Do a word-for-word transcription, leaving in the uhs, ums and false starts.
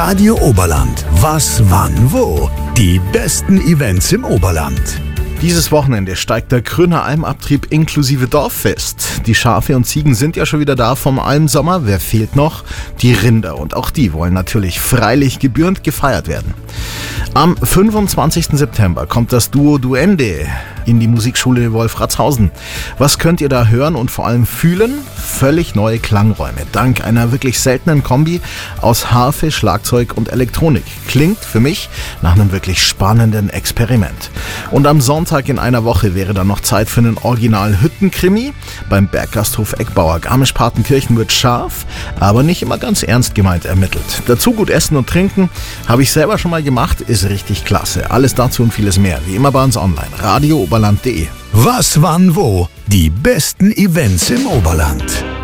Radio Oberland. Was, wann, wo? Die besten Events im Oberland. Dieses Wochenende steigt der Grüner Almabtrieb inklusive Dorffest. Die Schafe und Ziegen sind ja schon wieder da vom Almsommer. Wer fehlt noch? Die Rinder. Und auch die wollen natürlich freilich gebührend gefeiert werden. Am fünfundzwanzigsten September kommt das Duo Duende in die Musikschule Wolfratshausen. Was könnt ihr da hören und vor allem fühlen? Völlig neue Klangräume, dank einer wirklich seltenen Kombi aus Harfe, Schlagzeug und Elektronik. Klingt für mich nach einem wirklich spannenden Experiment. Und am Sonntag in einer Woche wäre dann noch Zeit für einen Original-Hüttenkrimi. Beim Berggasthof Eckbauer Garmisch-Partenkirchen wird scharf, aber nicht immer ganz ernst gemeint ermittelt. Dazu gut essen und trinken, habe ich selber schon mal gemacht, ist richtig klasse. Alles dazu und vieles mehr, wie immer bei uns online. Radio Oberland punkt de. Was, wann, wo? Die besten Events im Oberland.